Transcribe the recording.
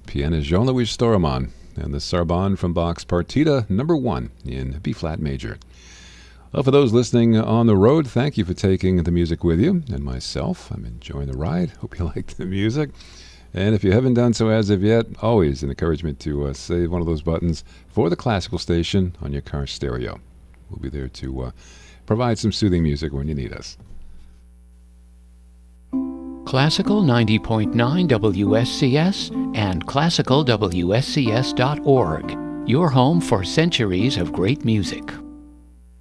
pianist Jean-Louis Storaman, and the Sarbonne from Bach's Partita No. 1 in B-flat major. Well, for those listening on the road, thank you for taking the music with you. And myself, I'm enjoying the ride. Hope you liked the music. And if you haven't done so as of yet, always an encouragement to save one of those buttons for the classical station on your car stereo. We'll be there to provide some soothing music when you need us. Classical 90.9 WSCS and classicalwscs.org. Your home for centuries of great music.